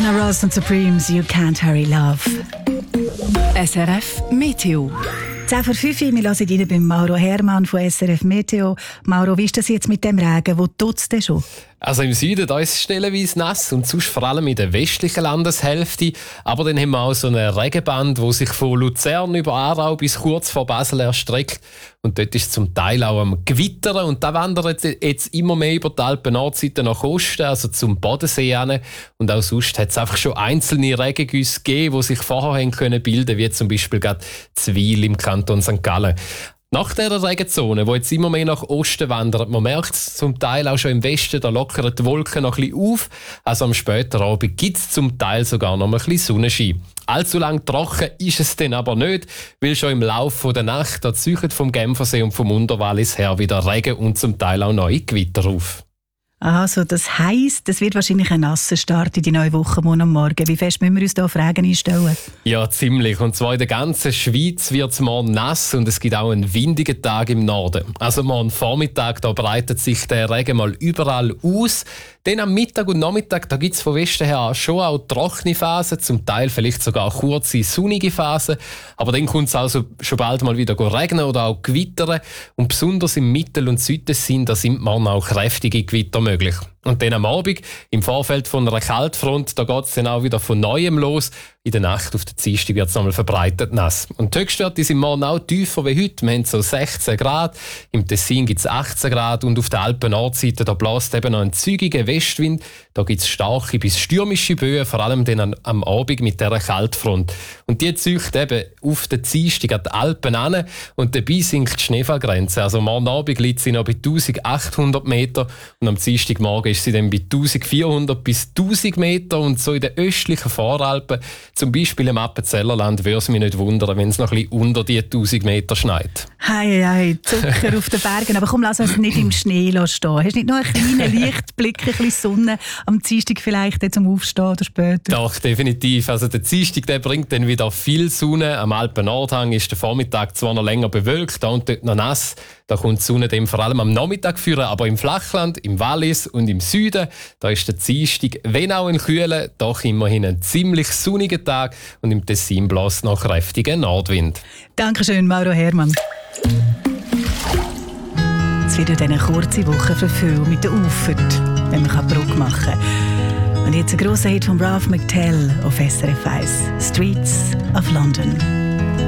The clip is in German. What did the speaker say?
Diana Ross und Supremes, You Can't Hurry Love. SRF Meteo. 10 vor 5 Uhr, wir hören Ihnen beim Mauro Hermann von SRF Meteo. Mauro, wie ist das jetzt mit dem Regen? Wo tut es denn schon? Also im Süden da ist es stellenweise nass und sonst vor allem in der westlichen Landeshälfte. Aber dann haben wir auch so eine Regenband, die sich von Luzern über Aarau bis kurz vor Basel erstreckt. Und dort ist es zum Teil auch am Gewittern. Und da wandert jetzt immer mehr über die Alpen-Nordseite nach Osten, also zum Bodensee hin. Und auch sonst hat es einfach schon einzelne Regengüsse gegeben, die sich vorher haben können bilden, wie zum Beispiel gerade Zwil im Kanton St. Gallen. Nach dieser Regenzone, die jetzt immer mehr nach Osten wandert, man merkt es zum Teil auch schon im Westen, da lockern die Wolken noch ein bisschen auf. Also am späten Abend gibt es zum Teil sogar noch ein bisschen Sonnenschein. Allzu lang trocken ist es dann aber nicht, weil schon im Laufe der Nacht da ziehen vom Genfersee und vom Unterwallis her wieder Regen und zum Teil auch neue Gewitter auf. Also das heisst, es wird wahrscheinlich ein nasser Start in die neue Woche am Morgen. Wie fest müssen wir uns da auf Regen einstellen? Ja, ziemlich. Und zwar in der ganzen Schweiz wird es morgen nass und es gibt auch einen windigen Tag im Norden. Also morgen Vormittag da breitet sich der Regen mal überall aus. Dann am Mittag und Nachmittag da gibt es von Westen her schon auch trockene Phasen, zum Teil vielleicht sogar kurze sonnige Phasen. Aber dann kommt es also schon bald mal wieder regnen oder auch gewittern. Und besonders im Mittel- und Südtessin da sind morgen auch kräftige Gewitter möglich. Und dann am Abend, im Vorfeld von einer Kaltfront, da geht es dann auch wieder von Neuem los. In der Nacht auf der Dienstag wird es nochmal verbreitet nass. Und die Höchstwerte sind morgen auch tiefer wie heute. Wir haben so 16 Grad, im Tessin gibt es 18 Grad und auf der Alpen-Nordseite da bläst eben noch ein zügiger Westwind. Da gibt es starke bis stürmische Böen, vor allem dann am Abend mit dieser Kaltfront. Und die zieht eben auf der Dienstag an die Alpen an und dabei sinkt die Schneefallgrenze. Also morgen Abend liegt sie noch bei 1800 Meter und am Dienstagmorgen ist sie dann bei 1400 bis 1000 Meter und so in den östlichen Voralpen, zum Beispiel im Appenzellerland, würde es mich nicht wundern, wenn es noch ein bisschen unter die 1000 Meter schneit. Hei, Zucker auf den Bergen. Aber komm, lass uns nicht im Schnee stehen. Hast du nicht noch einen kleinen Lichtblick, ein bisschen Sonne am Dienstag vielleicht zum Aufstehen oder später? Doch, definitiv. Also der Dienstag der bringt dann wieder viel Sonne. Am Alpen-Nordhang ist der Vormittag zwar noch länger bewölkt, da und dort noch nass. Da kommt die Sonne dann vor allem am Nachmittag führen, aber im Flachland, im Wallis und im Süden, da ist der Dienstag, wenn auch ein kühler, doch immerhin ein ziemlich sonniger Tag und im Tessin bläst noch kräftiger Nordwind. Dankeschön, Mauro Hermann. Es wird eine kurze Woche für viele mit der Ufert, wenn man Brücke machen kann. Und jetzt ein grosser Hit von Ralph McTell auf SRF 1, Streets of London.